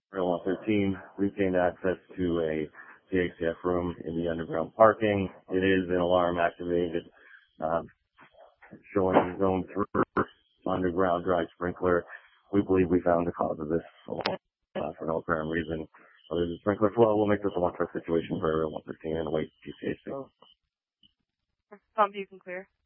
Rail 113 retained access to a CACF room in the underground parking. It is an alarm activated, showing zone 3 underground dry sprinkler. We believe we found the cause of this for no apparent reason. Other than sprinkler flow, we'll make this a one-truck situation for Rail 113 and await GCHC. Tom, you can clear.